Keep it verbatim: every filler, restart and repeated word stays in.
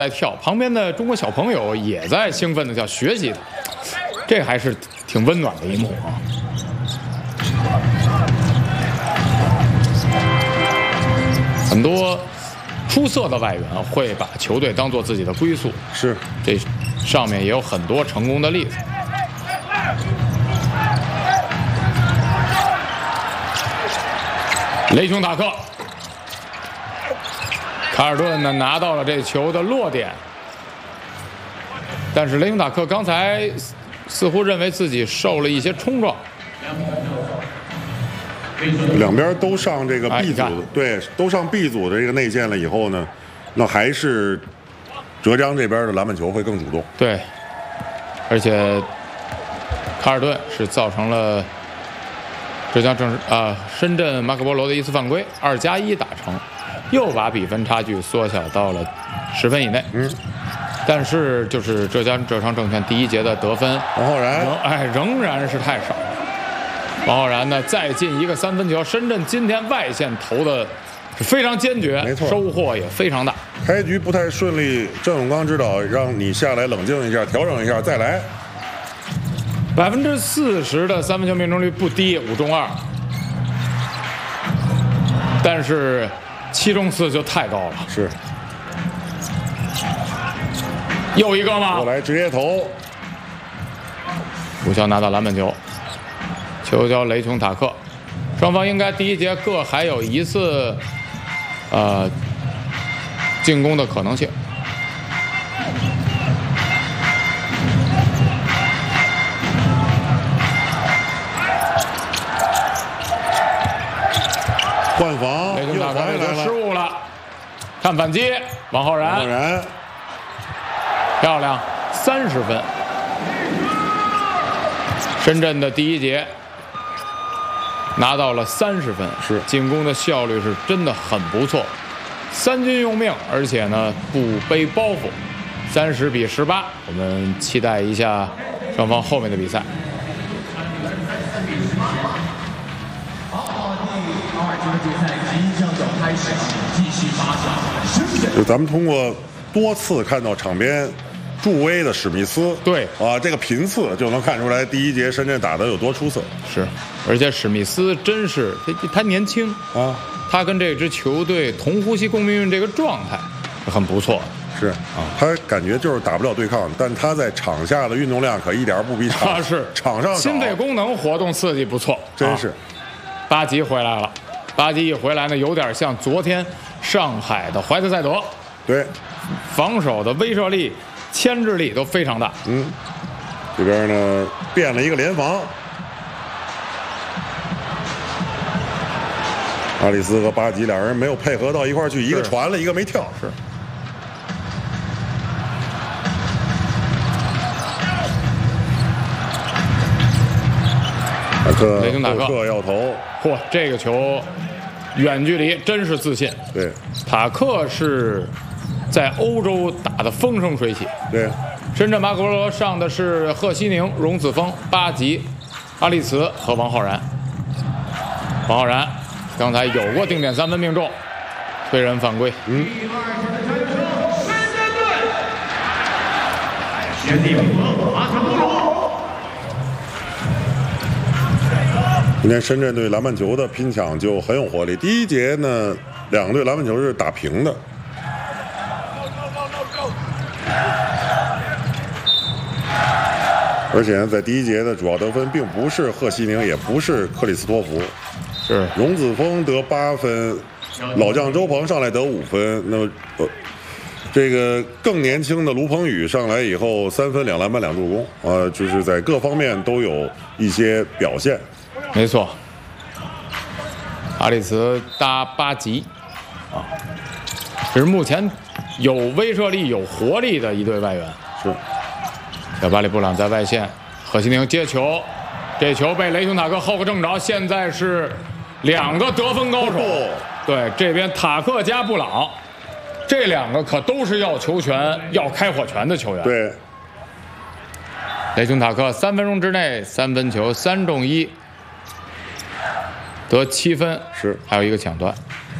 在跳，旁边的中国小朋友也在兴奋的叫学习他，这还是挺温暖的一幕啊。很多出色的外援会把球队当做自己的归宿， 是这上面也有很多成功的例子。雷琼塔克。 卡尔顿呢拿到了这球的落点，但是雷雄塔克刚才似乎认为自己受了一些冲撞。 两边都上这个 B 组， 哎、 对，都上 B 组的这个内线了以后呢，那还是浙江这边的篮板球会更主动。 对，而且卡尔顿是造成了浙江正啊、呃、深圳马可波罗的一次犯规，二加一打成。 又把比分差距缩小到了十分以内。嗯，但是就是浙江浙商证券第一节的得分， 王浩然， 哎，仍然是太少。王浩然呢，再进一个三分球。深圳今天外线投的是非常坚决， 没错， 收获也非常大。 开局不太顺利，郑永刚指导让你下来冷静一下，调整一下，再来。 百分之四十的三分球命中率不低，五中二，但是。 七中四就太高了， 是。 又一个吗？ 过来直接投。 武校拿到篮板球，球交雷琼塔克，双方应该第一节各还有一次，呃，进攻的可能性。 换防， 雷琼塔克这失误了，看反击，王浩然， 王浩然， 漂亮，三十分。深圳的第一节拿到了三十分， 是进攻的效率是真的很不错，三军用命，而且呢不背包袱，三十比十八，我们期待一下双方后面的比赛。 就咱们通过多次看到场边助威的史密斯， 对啊，这个频次就能看出来第一节深圳打得有多出色。 是，而且史密斯真是他他年轻啊， 他跟这支球队同呼吸共命运这个状态很不错。 是啊，他感觉就是打不了对抗，但他在场下的运动量可一点不比场、 啊、是场上心肺功能活动刺激不错， 真是。啊、 巴吉回来了。 巴吉一回来呢，有点像昨天上海的怀特塞德， 对， 防守的威慑力、牵制力都非常大。 嗯，这边呢变了一个联防，阿里斯和巴吉两人没有配合到一块去，一个传了，一个没跳。 是。 塔克， 雷霆塔克要投， 嚯，这个球远距离真是自信。 对， 塔克是在欧洲打得风生水起。 对， 深圳马可波罗上的是贺西宁、荣子峰、巴吉、阿利茨和王浩然。王浩然刚才有过定点三分命中，推人犯规。 嗯。 选定马可波罗。 今天深圳队篮板球的拼抢就很有活力。第一节呢，两个队篮板球是打平的。而且呢，在第一节的主要得分并不是贺西宁，也不是克里斯托弗， 是荣子峰得八分，老将周鹏上来得五分。那么，呃，这个更年轻的卢鹏宇上来以后，三分两篮板两助攻，啊、呃，就是在各方面都有一些表现。 没错，阿里茨搭巴吉，啊，这是目前有威慑力、有活力的一对外援。 是， 小巴里布朗在外线，贺西宁接球，这球被雷雄塔克后个正着，现在是两个得分高手。 哦、 对，这边塔克加布朗，这两个可都是要球权、要开火权的球员。 对， 雷雄塔克三分钟之内三分球三中一。得七分， 是， 还有一个抢断。